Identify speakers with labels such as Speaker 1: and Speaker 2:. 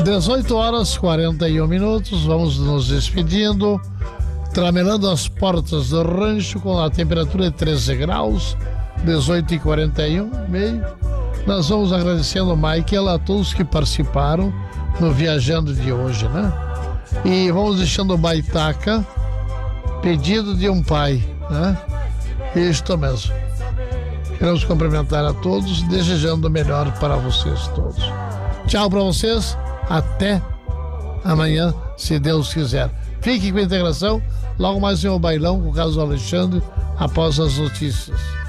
Speaker 1: 18h41. Vamos nos despedindo, tramelando as portas do rancho com a temperatura de 13 graus, 18h41, meio. Nós vamos agradecendo o Michael, a todos que participaram no Viajando de hoje, né? E vamos deixando o Baitaca, pedido de um pai, né? Isto mesmo. Queremos cumprimentar a todos, desejando o melhor para vocês todos. Tchau para vocês, até amanhã, se Deus quiser. Fique com a integração, logo mais em um bailão com o Carlos Alexandre, após as notícias.